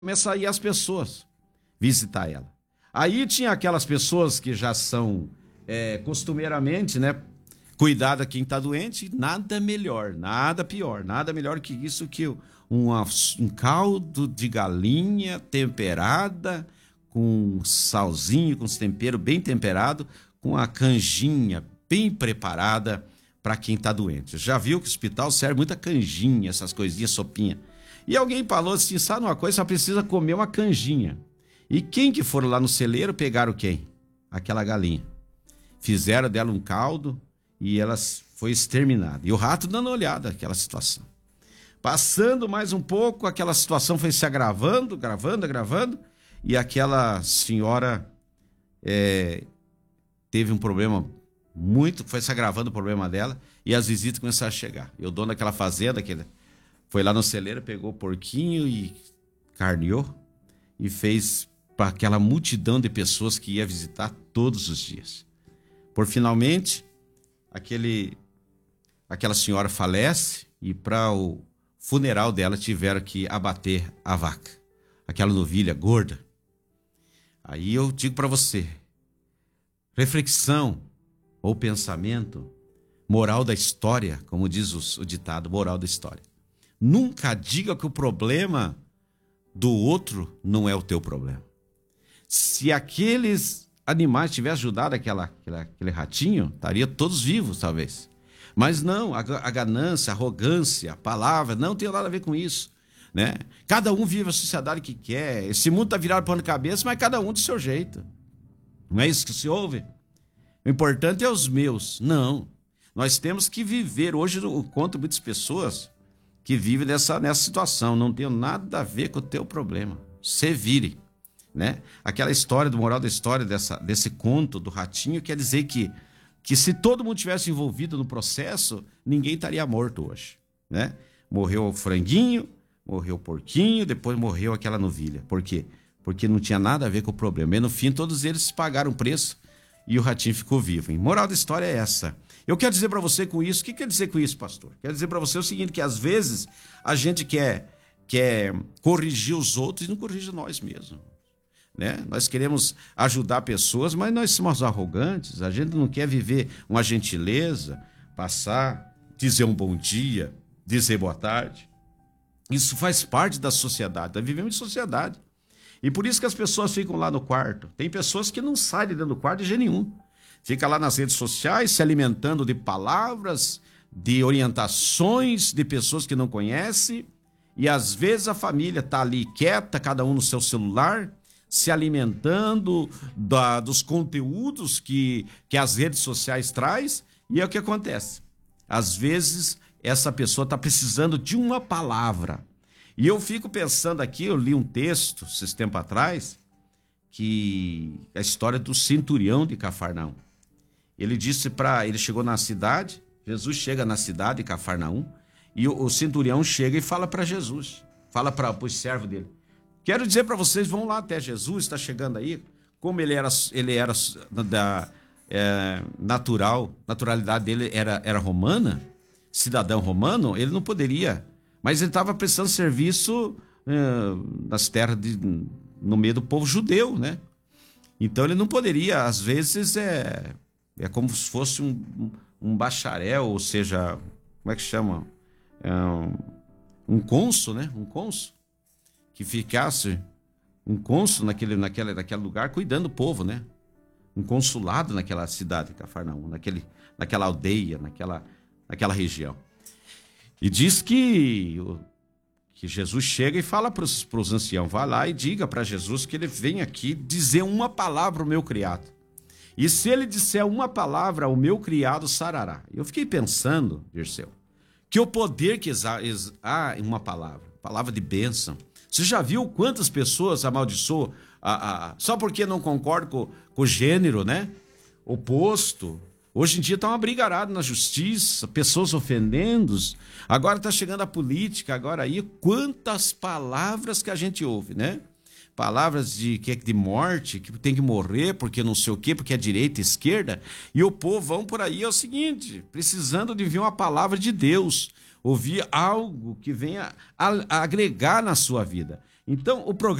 começar a ir as pessoas visitar ela. Aí tinha aquelas pessoas que já são costumeiramente, né, cuidar de quem está doente, nada melhor, nada pior, nada melhor que isso que um caldo de galinha temperada, com salzinho, com os temperos bem temperado, com a canjinha bem preparada para quem está doente. Já viu que o hospital serve muita canjinha, essas coisinhas, sopinha. E alguém falou assim, sabe uma coisa, só precisa comer uma canjinha. E quem que foram lá no celeiro pegaram quem? Aquela galinha. Fizeram dela um caldo e ela foi exterminada. E o rato dando uma olhada naquela situação. Passando mais um pouco, aquela situação foi se agravando, agravando, e aquela senhora teve um problema foi se agravando o problema dela, e as visitas começaram a chegar. E o dono daquela fazenda, foi lá no celeiro, pegou o porquinho e carneou, e fez para aquela multidão de pessoas que ia visitar todos os dias. Por finalmente, aquela senhora falece, e para o funeral dela tiveram que abater a vaca, aquela novilha gorda. Aí eu digo para você, reflexão ou pensamento, moral da história, como diz o ditado, moral da história. Nunca diga que o problema do outro não é o teu problema. Se aqueles animais tivessem ajudado aquele ratinho, estaria todos vivos, talvez. Mas não, a ganância, a arrogância, a palavra, não tem nada a ver com isso, né? Cada um vive a sociedade que quer. Esse mundo está virado para a cabeça, mas cada um do seu jeito. Não é isso que se ouve? O importante é os meus. Não. Nós temos que viver. Hoje eu conto muitas pessoas que vivem nessa situação. Não tem nada a ver com o teu problema. Se vire, né? Aquela história, do moral da história desse conto do ratinho, quer dizer que se todo mundo tivesse envolvido no processo, ninguém estaria morto hoje, né? Morreu o franguinho, morreu o porquinho, depois morreu aquela novilha. Por quê? Porque não tinha nada a ver com o problema. E no fim, todos eles pagaram o preço e o ratinho ficou vivo. Hein? Moral da história é essa. Eu quero dizer para você com isso, o que quer dizer com isso, pastor? Quero dizer para você o seguinte, que às vezes a gente quer corrigir os outros e não corrige nós mesmos. Né? Nós queremos ajudar pessoas, mas nós somos arrogantes, a gente não quer viver uma gentileza, passar, dizer um bom dia, dizer boa tarde. Isso faz parte da sociedade, nós vivemos em sociedade. E por isso que as pessoas ficam lá no quarto. Tem pessoas que não saem de dentro do quarto de jeito nenhum. Fica lá nas redes sociais se alimentando de palavras, de orientações de pessoas que não conhecem. E às vezes a família está ali quieta, cada um no seu celular, se alimentando dos conteúdos que as redes sociais traz. E é o que acontece. Às vezes essa pessoa está precisando de uma palavra. E eu fico pensando aqui, eu li um texto, esses tempos atrás, que é a história do centurião de Cafarnaum. Ele chegou na cidade, Jesus chega na cidade de Cafarnaum, e o centurião chega e fala para Jesus, fala para os servos dele. Quero dizer para vocês, vão lá até Jesus, está chegando aí, como ele era naturalidade dele era romana, cidadão romano, ele não poderia, mas ele estava prestando serviço nas terras, no meio do povo judeu, né? Então ele não poderia, às vezes é como se fosse um bacharel, ou seja, como é que chama? Um cônsul, né? Um cônsul que ficasse, um cônsul naquele lugar cuidando do povo, né? Um consulado naquela cidade de Cafarnaum, naquela aldeia, naquela região. E diz que Jesus chega e fala para os anciãos, vai lá e diga para Jesus que ele vem aqui dizer uma palavra ao meu criado. E se ele disser uma palavra, o meu criado sarará. Eu fiquei pensando, Dirceu, que o poder que há em uma palavra de bênção. Você já viu quantas pessoas amaldiçoam só porque não concordam com o gênero, né? Oposto. Hoje em dia está uma brigarada na justiça, pessoas ofendendo. Agora está chegando a política, agora aí, quantas palavras que a gente ouve, né? Palavras de morte, que tem que morrer porque não sei o quê, porque é direita, esquerda. E o povo vão por aí, é o seguinte, precisando de ouvir uma palavra de Deus, ouvir algo que venha a agregar na sua vida. Então, o programa